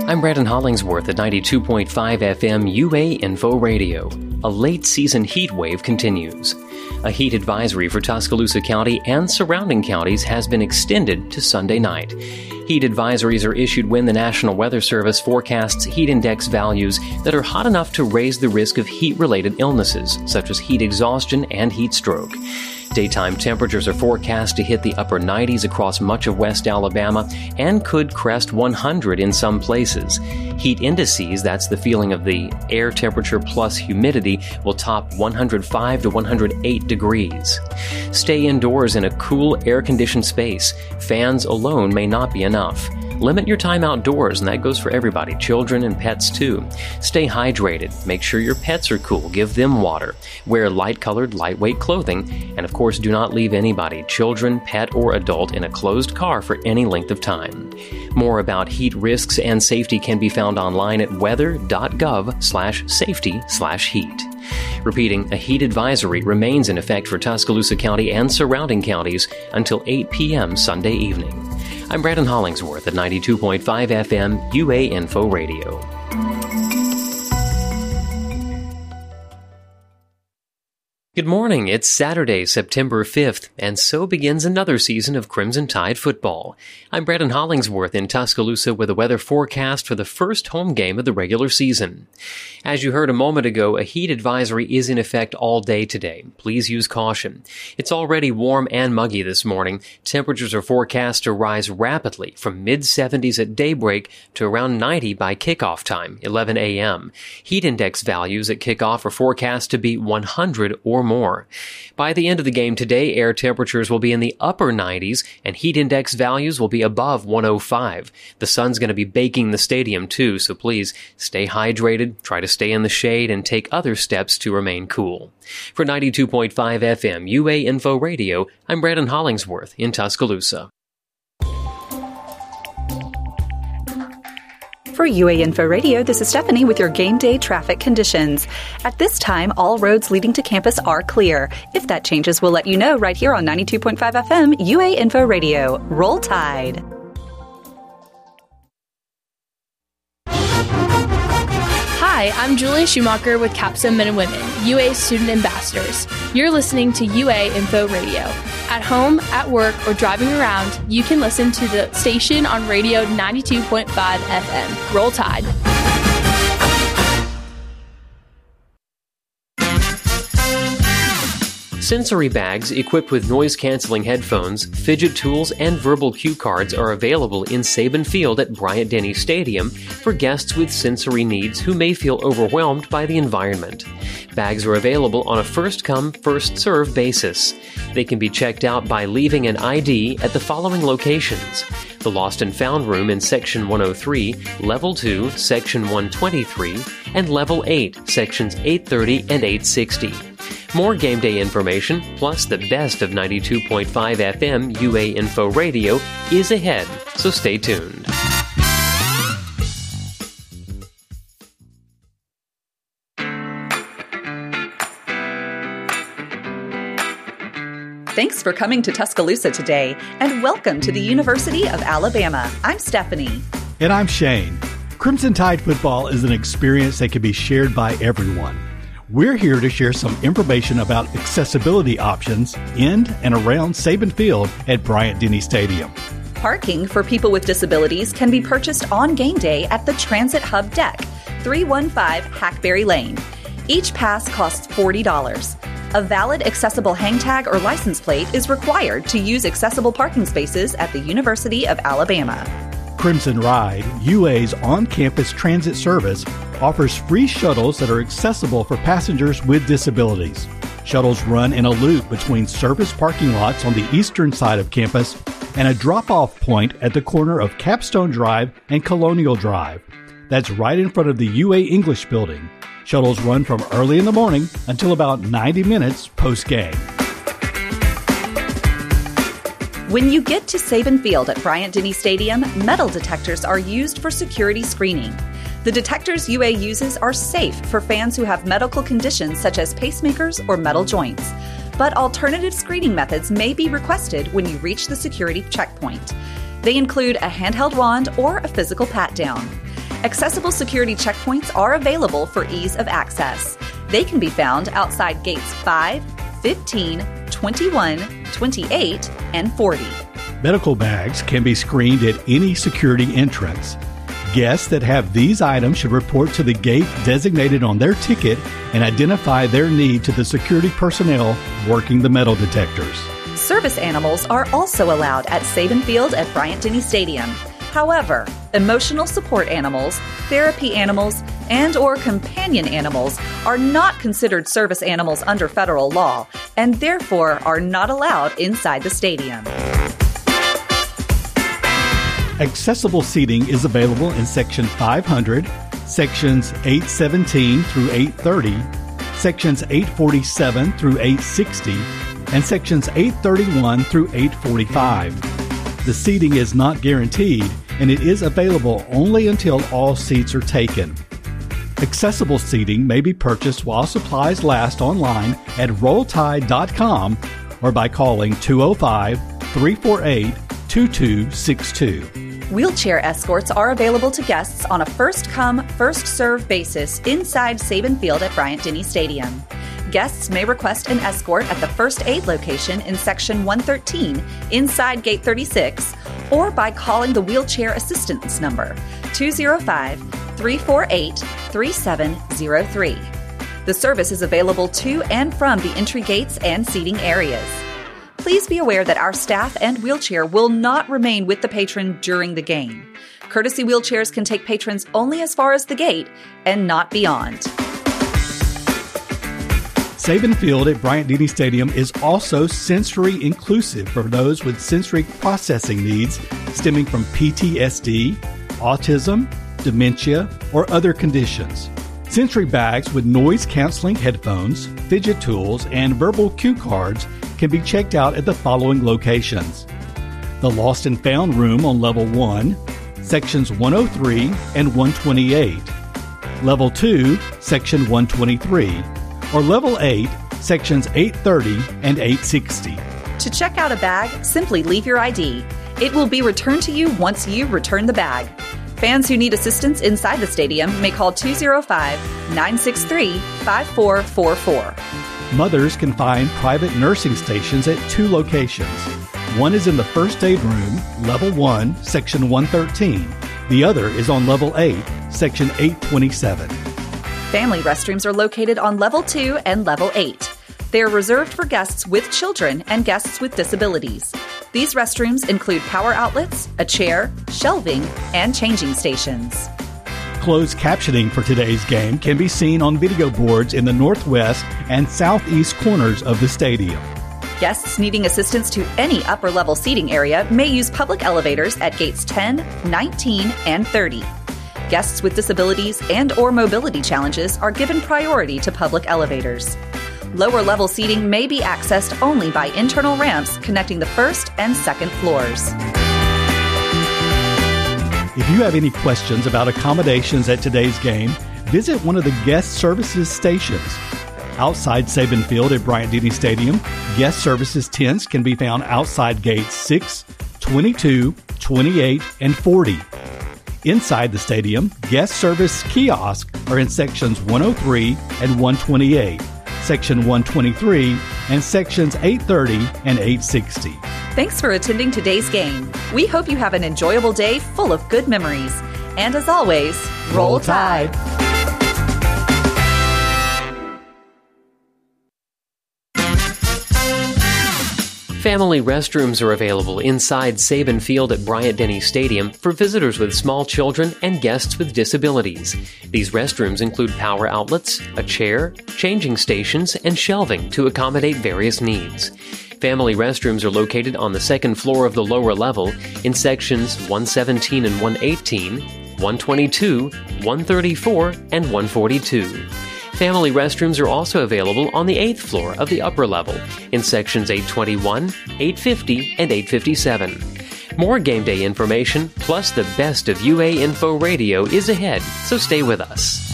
I'm Brandon Hollingsworth at 92.5 FM UA Info Radio. A late-season heat wave continues. A heat advisory for Tuscaloosa County and surrounding counties has been extended to Sunday night. Heat advisories are issued when the National Weather Service forecasts heat index values that are hot enough to raise the risk of heat-related illnesses, such as heat exhaustion and heat stroke. Daytime temperatures are forecast to hit the upper 90s across much of West Alabama and could crest 100 in some places. Heat indices, that's the feeling of the air temperature plus humidity, will top 105 to 108 degrees. Stay indoors in a cool, air-conditioned space. Fans alone may not be enough. Limit your time outdoors, and that goes for everybody, children and pets too. Stay hydrated. Make sure your pets are cool. Give them water. Wear light-colored, lightweight clothing. And of course, do not leave anybody, children, pet, or adult, in a closed car for any length of time. More about heat risks and safety can be found online at weather.gov/safety/heat. Repeating, a heat advisory remains in effect for Tuscaloosa County and surrounding counties until 8 p.m. Sunday evening. I'm Brandon Hollingsworth at 92.5 FM UA Info Radio. Good morning. It's Saturday, September 5th, and so begins another season of Crimson Tide football. I'm Brandon Hollingsworth in Tuscaloosa with a weather forecast for the first home game of the regular season. As you heard a moment ago, a heat advisory is in effect all day today. Please use caution. It's already warm and muggy this morning. Temperatures are forecast to rise rapidly from mid-70s at daybreak to around 90 by kickoff time, 11 a.m. Heat index values at kickoff are forecast to be 100 or more. By the end of the game today, air temperatures will be in the upper 90s and heat index values will be above 105. The sun's going to be baking the stadium too, so please stay hydrated, try to stay in the shade, and take other steps to remain cool. For 92.5 FM UA Info Radio, I'm Brandon Hollingsworth in Tuscaloosa. For UA Info Radio, this is Stephanie with your game day traffic conditions. At this time, all roads leading to campus are clear. If that changes, we'll let you know right here on 92.5 FM UA Info Radio. Roll Tide. Hi, I'm Julia Schumacher with Capstone Men and Women, UA Student Ambassadors. You're listening to UA Info Radio. At home, at work, or driving around, you can listen to the station on radio 92.5 FM. Roll Tide. Sensory bags equipped with noise-canceling headphones, fidget tools, and verbal cue cards are available in Sabin Field at Bryant-Denny Stadium for guests with sensory needs who may feel overwhelmed by the environment. Bags are available on a first-come, first-served basis. They can be checked out by leaving an ID at the following locations: the Lost and Found Room in Section 103, Level 2, Section 123, and Level 8, Sections 830 and 860. More game day information, plus the best of 92.5 FM UA Info Radio, is ahead, so stay tuned. Thanks for coming to Tuscaloosa today, and welcome to the University of Alabama. I'm Stephanie. And I'm Shane. Crimson Tide football is an experience that can be shared by everyone. We're here to share some information about accessibility options in and around Sabin Field at Bryant-Denny Stadium. Parking for people with disabilities can be purchased on game day at the Transit Hub Deck, 315 Hackberry Lane. Each pass costs $40. A valid accessible hang tag or license plate is required to use accessible parking spaces at the University of Alabama. Crimson Ride, UA's on-campus transit service, offers free shuttles that are accessible for passengers with disabilities. Shuttles run in a loop between service parking lots on the eastern side of campus and a drop-off point at the corner of Capstone Drive and Colonial Drive. That's right in front of the UA English building. Shuttles run from early in the morning until about 90 minutes post-game. When you get to Sabin Field at Bryant-Denny Stadium, metal detectors are used for security screening. The detectors UA uses are safe for fans who have medical conditions such as pacemakers or metal joints. But alternative screening methods may be requested when you reach the security checkpoint. They include a handheld wand or a physical pat-down. Accessible security checkpoints are available for ease of access. They can be found outside gates 5, 15, 21, 28, and 40. Medical bags can be screened at any security entrance. Guests that have these items should report to the gate designated on their ticket and identify their need to the security personnel working the metal detectors. Service animals are also allowed at Saban Field at Bryant-Denny Stadium. However, emotional support animals, therapy animals, and or companion animals are not considered service animals under federal law and therefore are not allowed inside the stadium. Accessible seating is available in Section 500, Sections 817 through 830, Sections 847 through 860, and Sections 831 through 845. The seating is not guaranteed, and it is available only until all seats are taken. Accessible seating may be purchased while supplies last online at rolltide.com or by calling 205-348-2262. Wheelchair escorts are available to guests on a first-come, first-served basis inside Saban Field at Bryant-Denny Stadium. Guests may request an escort at the First Aid location in Section 113 inside Gate 36 or by calling the Wheelchair Assistance number 205-348-3703. The service is available to and from the entry gates and seating areas. Please be aware that our staff and wheelchair will not remain with the patron during the game. Courtesy wheelchairs can take patrons only as far as the gate and not beyond. Saban Field at Bryant-Denny Stadium is also sensory inclusive for those with sensory processing needs stemming from PTSD, autism, dementia, or other conditions. Sensory bags with noise canceling headphones, fidget tools, and verbal cue cards can be checked out at the following locations: the Lost and Found Room on Level 1, Sections 103 and 128, Level 2, Section 123, or Level 8, Sections 830 and 860. To check out a bag, simply leave your ID. It will be returned to you once you return the bag. Fans who need assistance inside the stadium may call 205-963-5444. Mothers can find private nursing stations at two locations. One is in the First Aid Room, Level 1, Section 113. The other is on Level 8, Section 827. Family restrooms are located on Level 2 and Level 8. They are reserved for guests with children and guests with disabilities. These restrooms include power outlets, a chair, shelving, and changing stations. Closed captioning for today's game can be seen on video boards in the northwest and southeast corners of the stadium. Guests needing assistance to any upper-level seating area may use public elevators at gates 10, 19, and 30. Guests with disabilities and or mobility challenges are given priority to public elevators. Lower-level seating may be accessed only by internal ramps connecting the first and second floors. If you have any questions about accommodations at today's game, visit one of the guest services stations. Outside Saban Field at Bryant-Denny Stadium, guest services tents can be found outside gates 6, 22, 28, and 40. Inside the stadium, guest service kiosks are in Sections 103 and 128, Section 123, and Sections 830 and 860. Thanks for attending today's game. We hope you have an enjoyable day full of good memories. And as always, Roll Tide! Family restrooms are available inside Saban Field at Bryant-Denny Stadium for visitors with small children and guests with disabilities. These restrooms include power outlets, a chair, changing stations, and shelving to accommodate various needs. Family restrooms are located on the second floor of the lower level in sections 117 and 118, 122, 134, and 142. Family restrooms are also available on the 8th floor of the upper level in sections 821, 850, and 857. More game day information, plus the best of UA Info Radio is ahead, so stay with us.